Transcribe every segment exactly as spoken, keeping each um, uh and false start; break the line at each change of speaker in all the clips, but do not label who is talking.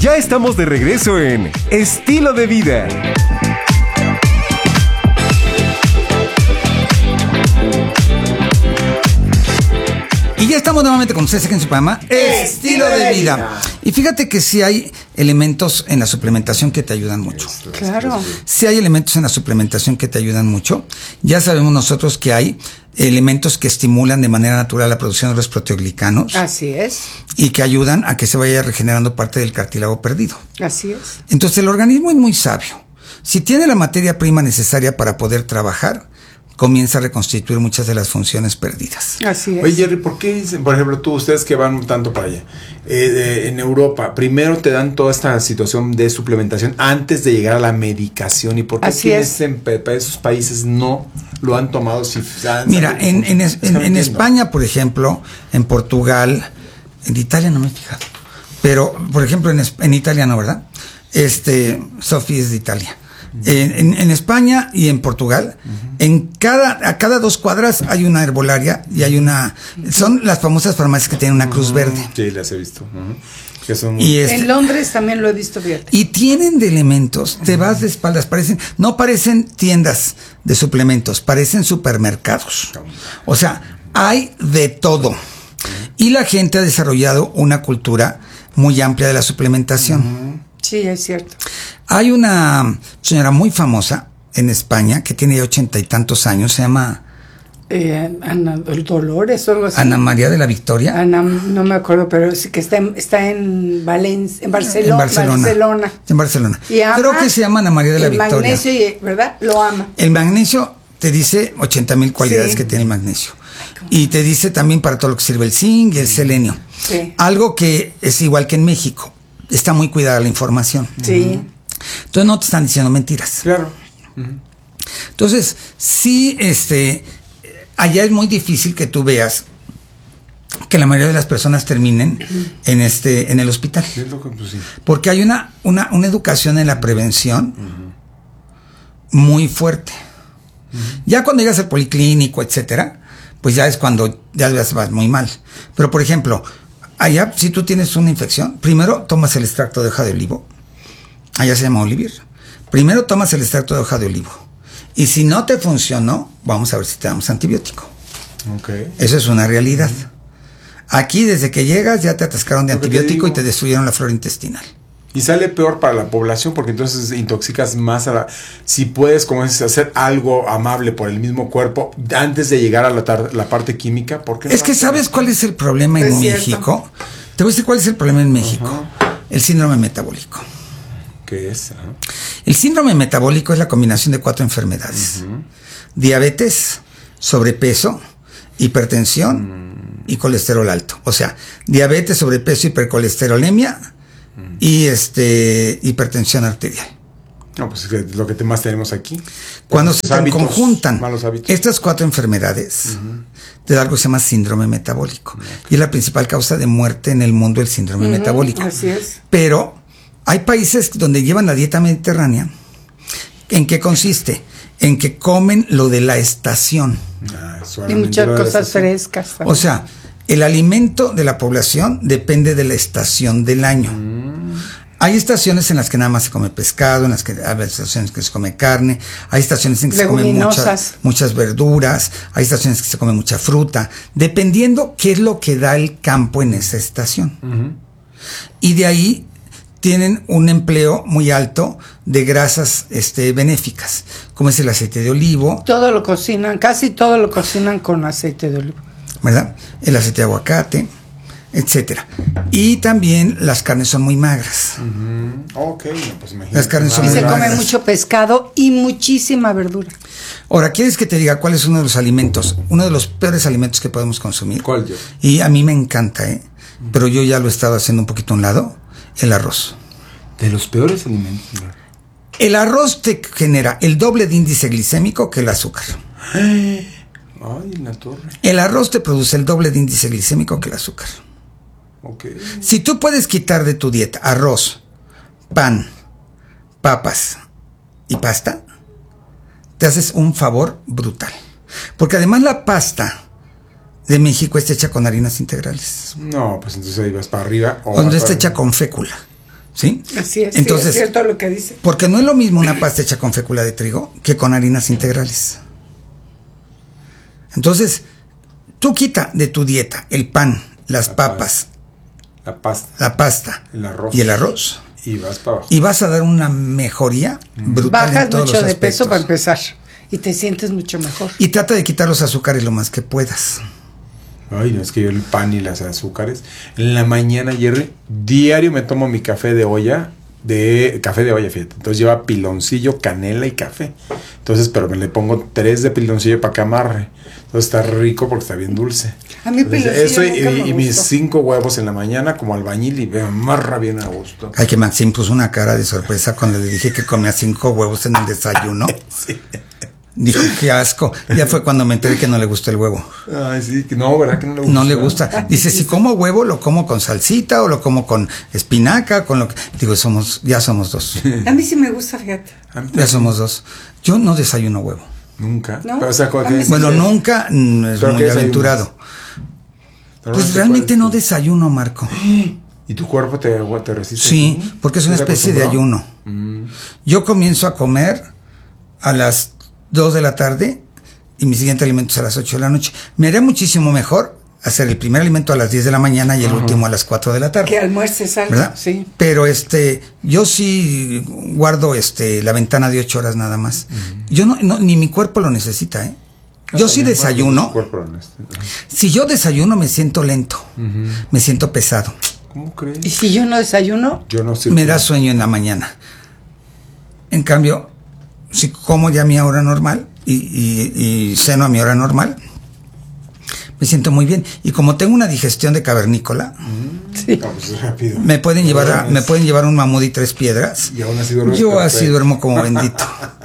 Ya estamos de regreso en Estilo de Vida.
Y ya estamos nuevamente con ustedes aquí en su programa Estilo de Vida. Y fíjate que sí hay elementos en la suplementación que te ayudan mucho.
Claro.
Sí hay elementos en la suplementación que te ayudan mucho. Ya sabemos nosotros que hay elementos que estimulan de manera natural la producción de los proteoglicanos.
Así es.
Y que ayudan a que se vaya regenerando parte del cartílago perdido.
Así es.
Entonces el organismo es muy sabio. Si tiene la materia prima necesaria para poder trabajar, comienza a reconstituir muchas de las funciones perdidas.
Así es.
Oye, Jerry, ¿por qué dicen, por ejemplo, tú, ustedes que van tanto para allá, eh, eh, en Europa, primero te dan toda esta situación de suplementación antes de llegar a la medicación? ¿Y por qué
Así es.
en esos países no lo han tomado? Si, han,
Mira, en, en,
es,
en, en España, por ejemplo, en Portugal, en Italia no me he fijado, pero, por ejemplo, en, en Italia no, ¿verdad? Este, Sofía es de Italia. En, en, en España y en Portugal, uh-huh. en cada a cada dos cuadras hay una herbolaria y hay una, son las famosas farmacias que tienen una cruz uh-huh. verde.
Sí, las he visto. Uh-huh. Que son muy...
y este, en Londres también lo he visto, fíjate.
Y tienen de elementos, te vas de espaldas, parecen, no parecen tiendas de suplementos, parecen supermercados. O sea, hay de todo. Uh-huh. Y la gente ha desarrollado una cultura muy amplia de la suplementación.
Uh-huh. Sí, es cierto.
Hay una señora muy famosa en España que tiene ochenta y tantos años, se llama
eh, Ana Dolores o algo así.
Ana María de la Victoria.
Ana, no me acuerdo, pero sí que está en, está en Valencia, en Barcelona.
En Barcelona.
Barcelona.
En Barcelona.
Y ama
creo que se llama Ana María de la
el
Victoria.
El magnesio, ¿verdad? Lo ama.
El magnesio te dice ochenta mil cualidades sí. que tiene el magnesio. Y te dice también para todo lo que sirve el zinc y el selenio.
Sí.
Algo que es igual que en México. Está muy cuidada la información.
Sí.
Entonces no te están diciendo mentiras.
Claro.
Uh-huh. Entonces, sí, este, allá es muy difícil que tú veas que la mayoría de las personas terminen uh-huh. en este, en el hospital.
Sí, lo que, pues, sí.
Porque hay una, una, una educación en la prevención uh-huh. muy fuerte. Uh-huh. Ya cuando llegas al policlínico, etcétera, pues ya es cuando ya vas muy mal. Pero por ejemplo, allá, si tú tienes una infección, primero tomas el extracto de hoja de olivo. Allá se llama Olivir. Primero tomas el extracto de hoja de olivo. Y si no te funcionó, vamos a ver si te damos antibiótico.
Okay.
Eso es una realidad. Aquí, desde que llegas, ya te atascaron de antibiótico te y te destruyeron la flora intestinal.
Y sale peor para la población porque entonces intoxicas más a la... Si puedes, como dices, hacer algo amable por el mismo cuerpo antes de llegar a la, tar- la parte química, ¿por qué no?
Es que ¿sabes cuál es el problema en
es
México? Cierto. Te voy a decir cuál es el problema en México.
Uh-huh.
El síndrome metabólico.
¿Qué es? Uh-huh.
El síndrome metabólico es la combinación de cuatro enfermedades. Uh-huh. Diabetes, sobrepeso, hipertensión uh-huh. y colesterol alto. O sea, diabetes, sobrepeso, hipercolesterolemia uh-huh. y este hipertensión arterial.
No, pues es lo que más tenemos aquí.
Cuando se hábitos, conjuntan estas cuatro enfermedades, uh-huh. te da algo que se llama síndrome metabólico. Okay. Y es la principal causa de muerte en el mundo, el síndrome uh-huh. metabólico.
Así es.
Pero hay países donde llevan la dieta mediterránea. ¿En qué consiste? En que comen lo de la estación.
Ah,
y muchas cosas frescas.
O sea, el alimento de la población depende de la estación del año. Mm. Hay estaciones en las que nada más se come pescado, en las que hay estaciones que se come carne, hay estaciones en que se comen muchas, muchas verduras, hay estaciones que se come mucha fruta, dependiendo qué es lo que da el campo en esa estación. Uh-huh. Y de ahí tienen un empleo muy alto de grasas este, benéficas, como es el aceite de olivo.
Todo lo cocinan, casi todo lo cocinan con aceite de olivo.
¿Verdad? El aceite de aguacate, etcétera. Y también las carnes son muy magras.
Uh-huh. Ok, pues imagínate.
Las carnes son
y
muy
se
magras.
come mucho pescado y muchísima verdura.
Ahora, ¿quieres que te diga cuál es uno de los alimentos, uno de los peores alimentos que podemos consumir?
¿Cuál yo?
Y a mí me encanta, ¿eh? Uh-huh. Pero yo ya lo he estado haciendo un poquito a un lado. El arroz.
De los peores alimentos.
El arroz te genera el doble de índice glicémico que el azúcar.
Ay, la torre.
El arroz te produce el doble de índice glicémico que el azúcar.
Okay.
Si tú puedes quitar de tu dieta arroz, pan, papas y pasta, te haces un favor brutal. Porque además la pasta de México está hecha con harinas integrales.
No, pues entonces ahí vas para arriba.
O Cuando está hecha con fécula. ¿Sí?
Así es,
Entonces,
sí, es cierto lo que dice.
porque no es lo mismo una pasta hecha con fécula de trigo que con harinas integrales. Entonces, tú quita de tu dieta el pan, las
La
papas,
La pasta.
la pasta
El arroz.
y el arroz.
Y vas para abajo.
Y vas a dar una mejoría brutal
Bajas
en todos
mucho
los
de peso
aspectos.
para empezar y te sientes mucho mejor.
Y trata de quitar los azúcares lo más que puedas.
Ay, no, es que yo el pan y las azúcares. En la mañana, Jerry, diario me tomo mi café de olla. De café de olla, fíjate. Entonces lleva piloncillo, canela y café. Entonces, pero me le pongo tres de piloncillo para que amarre. Entonces está rico porque está bien dulce.
A mí
Entonces,
piloncillo
eso y,
nunca me
y mis
gustó.
cinco huevos en la mañana como albañil y me amarra bien a gusto.
Ay, que Maxim puso una cara de sorpresa cuando le dije que comía cinco huevos en el desayuno.
Sí.
Dijo, qué asco. Ya fue cuando me enteré que no le gusta el huevo.
Ay, sí, que no, ¿verdad que no le gusta?
No le gusta. Dice, si como huevo, lo como con salsita o lo como con espinaca, con lo que... Digo, somos, ya somos dos.
A mí sí me gusta, fíjate.
A mí
Ya
también.
somos dos. Yo no desayuno huevo.
Nunca.
¿No?
Pero, o sea,
A
que-
mí sí.
Bueno, nunca, mm, es
¿Pero
muy
qué desayunas?
aventurado.
Pero
Pues
no
realmente
te
no
puedes-
desayuno, Marco.
¿Y tu cuerpo te, te resiste?
Sí, porque es una
¿Te
especie de
acostumbró?
ayuno.
Mm.
Yo comienzo a comer a las dos de la tarde y mi siguiente alimento es a las ocho de la noche. Me haría muchísimo mejor hacer el primer alimento a las diez de la mañana y el último a las cuatro de la tarde.
Que almuerces algo,
¿Verdad?
sí.
Pero este, yo sí guardo este la ventana de ocho horas nada más. Yo no, no, ni mi cuerpo lo necesita, ¿eh? Yo sí
También,
desayuno.
tu cuerpo lo necesita.
Si yo desayuno me siento lento, me siento pesado,
¿Cómo crees?
Y si yo no desayuno,
Yo no sé.
me da sueño en la mañana. En cambio, si como ya a mi hora normal y, y, y ceno a mi hora normal, me siento muy bien. Y como tengo una digestión de cavernícola,
sí.
No, pues es rápido.
me pueden llevar a,
Duermes.
me pueden llevar un mamut y tres piedras.
Y aún así duermes
Yo
perfecto.
así duermo como bendito.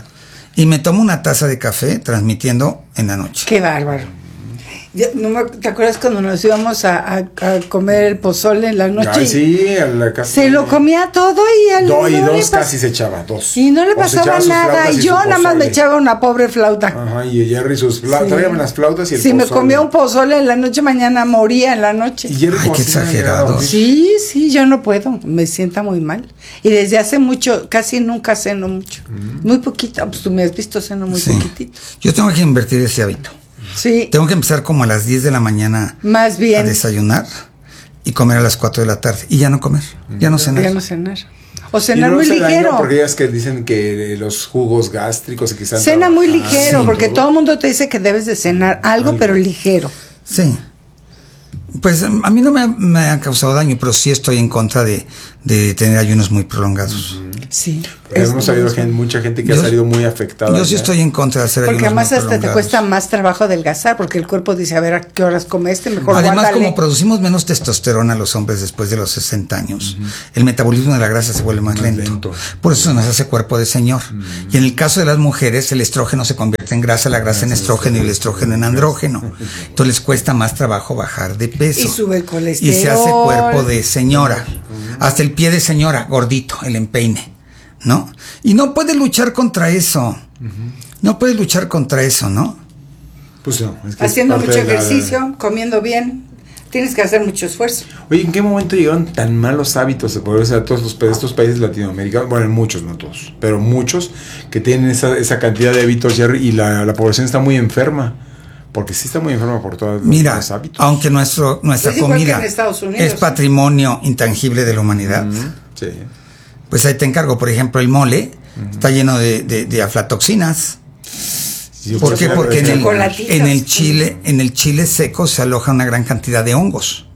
Y me tomo una taza de café transmitiendo en la noche.
Qué bárbaro. Ya, no me- ¿Te acuerdas cuando nos íbamos a, a- a comer el pozole en la noche?
Ay, sí, a la casa.
Se lo comía todo y al
Do, y
no le
dos
pas-
casi se echaba, dos.
Y no le
O se echaba
pasaba
sus
nada.
flautas y
Yo
su
nada más me
pozole.
echaba una pobre flauta.
Ajá, y Jerry sus flautas.
Sí.
Tráigame las flautas y el
Si me
pozole.
comía un pozole en la noche, mañana moría en la noche.
Y Jerry
Ay,
como
qué
si nada
exagerado.
llegaba, ¿sí?
Sí, sí, yo no puedo, me sienta muy mal. Y desde hace mucho, casi nunca ceno mucho. Muy poquito, pues tú me has visto, ceno muy
Sí.
poquitito.
Yo tengo que invertir ese hábito.
Sí,
Tengo que empezar como a las diez de la mañana
más
a
bien,
desayunar y comer a las cuatro de la tarde. Y ya no comer, ya no cenar.
ya no cenar. O
Y
cenar
luego
muy
se daña
ligero.
Porque ellas que dicen que los jugos gástricos y que están
Cena muy
trabajando
ligero,
y
porque
todo.
todo el mundo te dice que debes de cenar algo,
Algo.
pero ligero.
Sí. Pues a mí no me, me ha causado daño, pero sí estoy en contra de, de tener ayunos muy prolongados.
Sí.
Pero
es
hemos
lo
sabido
mismo.
gente, mucha gente que
Yo-
ha salido muy afectada.
Yo sí
ya.
estoy en contra de hacer ayunos
Porque además
muy
hasta te
prolongados.
cuesta más trabajo adelgazar, porque el cuerpo dice, a ver, ¿a qué horas comeste? Mejor
Además,
guárdale.
como producimos menos testosterona los hombres después de los sesenta años, el metabolismo de la grasa se vuelve más,
Más
lento.
lento.
Por eso se nos hace cuerpo de señor. Y en el caso de las mujeres, el estrógeno se convierte en grasa, la grasa en estrógeno y el estrógeno en andrógeno. Entonces les cuesta más trabajo bajar de peso.
Y sube el colesterol.
Y se hace cuerpo de señora. Hasta el pie de señora, gordito, el empeine. ¿No? Y no puedes luchar contra eso. No puedes luchar contra eso, ¿no?
Pues no, es que es
Haciendo
parte
mucho
de la-
ejercicio, comiendo bien, tienes que hacer mucho esfuerzo.
Oye, ¿en qué momento llegaron tan malos hábitos de poder ser todos los, pa- estos países latinoamericanos? Bueno, muchos, no todos, pero muchos que tienen esa, esa cantidad de hábitos, Jerry, y la, la población está muy enferma. Porque sí está muy enferma por todos los,
Mira,
los hábitos.
aunque nuestro, nuestra
Es igual que
comida
en Estados Unidos,
es
¿no?
patrimonio intangible de la humanidad,
Ujú, sí.
pues ahí te encargo, por ejemplo, el mole está lleno de, de, de aflatoxinas.
Yo
¿Por
creo
qué?
que-
Porque en el,
Chocolatitos.
en el chile, en el chile seco se aloja una gran cantidad de hongos.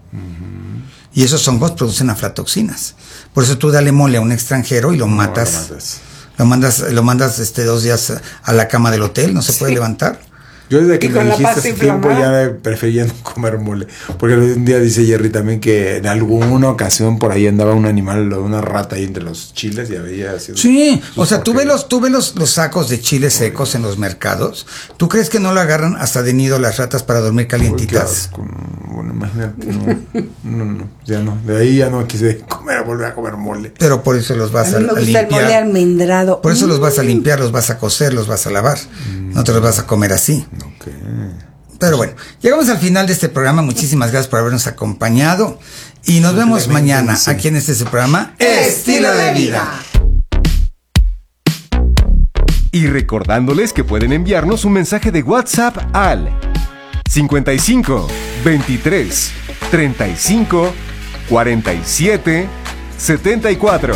Y esos hongos producen aflatoxinas. Por eso tú dale mole a un extranjero y lo
No,
matas.
lo matas.
Lo mandas, lo mandas este dos días a la cama del hotel, no se puede
Sí.
levantar.
Yo desde que
Y
me
con la
dijiste
pasta
hace tiempo
inflamada.
ya prefería no comer mole. Porque un día dice Jerry también que en alguna ocasión por ahí andaba un animal, una rata ahí entre los chiles y había sido.
Sí, o sea, tú ves
porque-
los, tú ves los, los sacos de chiles secos en los mercados. ¿Tú crees que no lo agarran hasta de nido las ratas para dormir
Uy, qué
calientitas?
asco, no, bueno, imagínate, no, no, no, ya no. De ahí ya no quise comer, volver a comer mole.
Pero por eso los
A
vas a,
mí me
a
gusta el mole
limpiar.
almendrado.
Por eso los vas a
Mm.
limpiar, los vas a cocer, los vas a lavar. No te los vas a comer así.
Ok.
Pero bueno, llegamos al final de este programa. Muchísimas gracias por habernos acompañado. Y nos vemos mañana
sí.
aquí en este su programa
Estilo de Vida.
Y recordándoles que pueden enviarnos un mensaje de WhatsApp al cincuenta y cinco, veintitrés, treinta y cinco, cuarenta y siete, setenta y cuatro.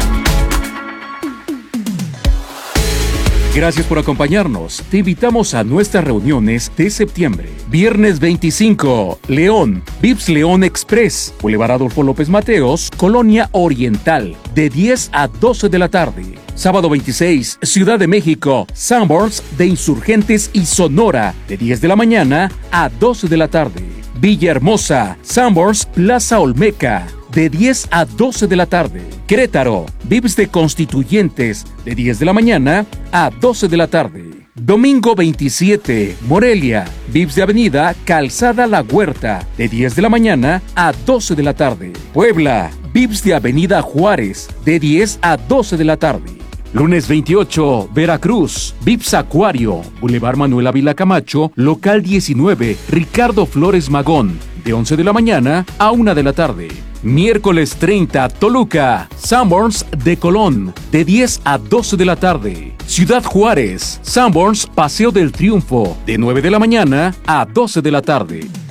Gracias por acompañarnos. Te invitamos a nuestras reuniones de septiembre. Viernes veinticinco, León, Vips León Express, Boulevard Adolfo López Mateos, Colonia Oriental, de diez a doce de la tarde. Sábado veintiséis, Ciudad de México, Sanborns de Insurgentes y Sonora, de diez de la mañana a doce de la tarde. Villahermosa, Sanborns Plaza Olmeca, de diez a doce de la tarde. Querétaro, Vips de Constituyentes, de diez de la mañana a doce de la tarde. Domingo veintisiete, Morelia, Vips de Avenida Calzada La Huerta, de diez de la mañana a doce de la tarde. Puebla, Vips de Avenida Juárez, de diez a doce de la tarde. Lunes veintiocho, Veracruz, Vips Acuario, Boulevard Manuel Ávila Camacho, local diecinueve, Ricardo Flores Magón, de once de la mañana a una de la tarde. Miércoles treinta, Toluca, Sanborns de Colón, de diez a doce de la tarde. Ciudad Juárez, Sanborns Paseo del Triunfo, de nueve de la mañana a doce de la tarde.